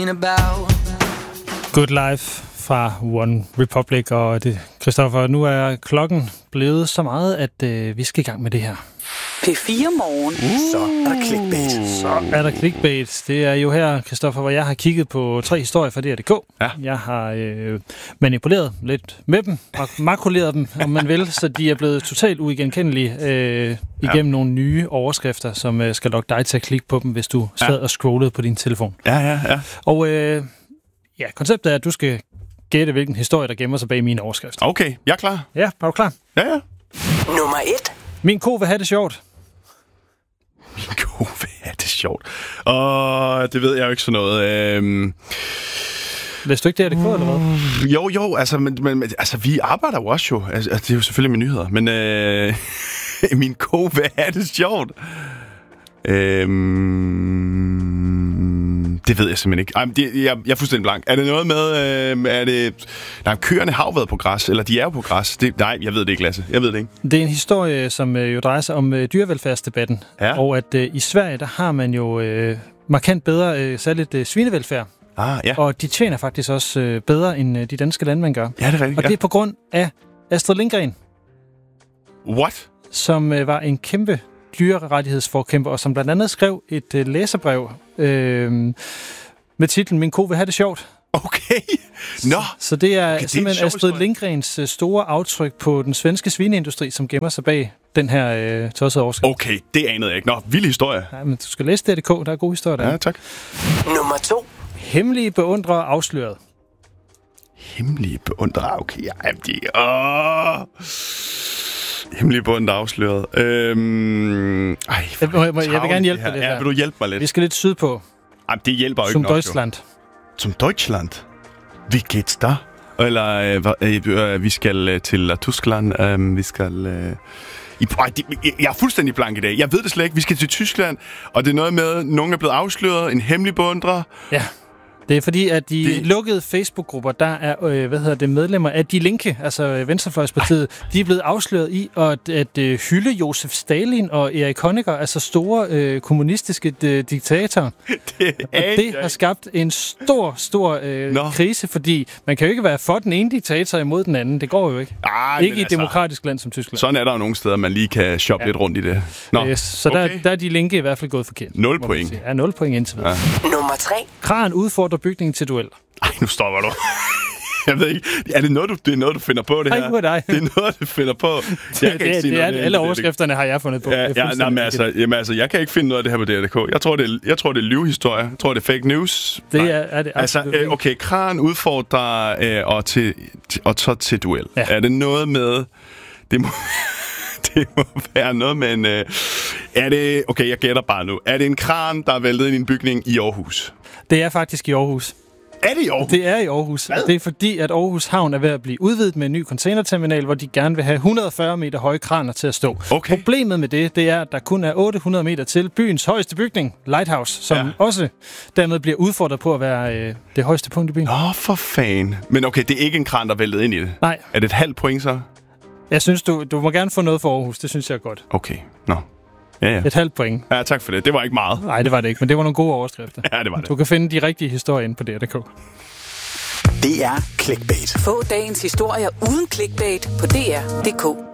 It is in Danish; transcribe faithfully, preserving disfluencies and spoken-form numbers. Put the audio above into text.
Good Life fra One Republic, og det, Christoffer, nu er klokken blevet så meget, at øh, vi skal i gang med det her. P fire Morgen. Uh, så er der clickbait. Så er der clickbait. Det er jo her, Christoffer, hvor jeg har kigget på tre historier fra D R punktum d k. Ja. Jeg har øh, manipuleret lidt med dem, og makuleret dem, om man vil, så de er blevet totalt uigenkendelige øh, igennem ja. nogle nye overskrifter, som øh, skal lokke dig til at klikke på dem, hvis du sad ja. og scrollede på din telefon. Ja, ja, ja. Og øh, ja, konceptet er, at du skal gætte, hvilken historie, der gemmer sig bag mine overskrifter. Okay, jeg er klar. Ja, er du klar? Ja, ja. Nummer et. Min ko vil have det sjovt. Min ko vil have det sjovt. Åh, det ved jeg jo ikke sådan noget. Øhm... Læste du ikke det, er det ko, eller hvad? Jo, jo, altså, men, men, altså, vi arbejder jo også jo. Altså, det er jo selvfølgelig med nyheder, men øh, min ko vil have det sjovt. Øhm, det ved jeg simpelthen ikke. Ej, det, jeg, jeg er fuldstændig blank. Er det noget med, øh, er det... Nej, køerne har jo været på græs, eller de er jo på græs. Det, nej, jeg ved det ikke, Lasse. Jeg ved det ikke. Det er en historie, som øh, jo drejer sig om øh, dyrevelfærdsdebatten. Ja. Og at øh, i Sverige, der har man jo øh, markant bedre, øh, særligt øh, svinevelfærd. Ah, ja. Og de tjener faktisk også øh, bedre, end øh, de danske landmænd gør. Ja, det er rigtigt. Og ja. det er på grund af Astrid Lindgren. What? Som øh, var en kæmpe dyrerettighedsforkæmper, og som blandt andet skrev et øh, læserbrev øh, med titlen Min ko vil have det sjovt. Okay. Nå. Så det er okay, simpelthen det er Astrid Lindgrens øh, store aftryk på den svenske svineindustri, som gemmer sig bag den her øh, tossede overskrift. Okay, det anede jeg ikke. Nå, vild historie. Ja, men du skal læse D R punktum d k, der er gode historier der. Ja, tak. Nummer to. Hemmelige beundrere afsløret. Hemmelige beundrere, okay. Ja, de... Åh... Hemmelige beundrere afsløret. Øhm... Ej, jeg, må, jeg, må, jeg vil gerne hjælpe dig lidt her. Ja, vil du hjælpe mig lidt? Vi skal lidt sydpå. Ej, det hjælper jo ikke Som nok, Deutschland. Jo. Som Deutschland? Wie geht's da? Eller øh, øh, vi skal øh, til Tyskland. Øh, vi skal... Øh, i, ej, det, jeg er fuldstændig blank i dag. Jeg ved det slet ikke. Vi skal til Tyskland, og det er noget med, at nogen er blevet afsløret. En hemmelig beundrer. Ja. Det er fordi, at de det... lukkede Facebook-grupper, der er øh, hvad hedder det, medlemmer af De Linke, altså Venstrefløjspartiet, Ej. de er blevet afsløret i at, at øh, hylde Josef Stalin og Erich Honecker, altså store øh, kommunistiske øh, diktatorer. Det, og det har skabt en stor, stor øh, krise, fordi man kan jo ikke være for den ene diktator imod den anden. Det går jo ikke. Ej, ikke i et altså, demokratisk land som Tyskland. Sådan er der jo nogle steder, man lige kan shoppe ja. lidt rundt i det. Nå, yes, så okay. der, der er De Linke i hvert fald gået forkert. Nul point. Ja, nul point indtil videre. Ja. Nummer tre. Kran udfordrer bygningen til duel. Ej, nu stopper du. Jeg ved ikke. Er det noget, du, det er noget, du finder på, det her? Ej, dig. Det er noget, du finder på. Jeg det, kan det, ikke sige det noget, er, alle overskrifterne har jeg fundet på. Ja, ja nej, men altså, jamen, altså, jeg kan ikke finde noget af det her på D R punktum d k. Jeg tror, det er, jeg tror, det er livshistorie. Jeg tror, det er fake news. Det er, er det altså, øh, okay, Kran udfordrer øh, og, til, og så til duel. Ja. Er det noget med... Det må... Det må være noget med en... Øh, er det... Okay, jeg gætter bare nu. Er det en kran, der er væltet ind i en bygning i Aarhus? Det er faktisk i Aarhus. Er det i Aarhus? Det er i Aarhus. Hvad? Det er fordi, at Aarhus Havn er ved at blive udvidet med en ny containerterminal, hvor de gerne vil have et hundrede og fyrre meter høje kraner til at stå. Okay. Problemet med det, det er, at der kun er otte hundrede meter til byens højeste bygning, Lighthouse, som ja. også dermed bliver udfordret på at være øh, det højeste punkt i byen. Nå, for fan. Men okay, det er ikke en kran, der er væltet ind i det? Nej. Er det et halvt point så? Jeg synes, du, du må gerne få noget for Aarhus. Det synes jeg er godt. Okay, nå. Ja, ja. Et halvt point. Ja, tak for det. Det var ikke meget. Nej, det var det ikke, men det var nogle gode overskrifter. Ja, det var det. Du kan finde de rigtige historier inde på D R punktum d k. Det er clickbait. Få dagens historier uden clickbait på D R punktum d k.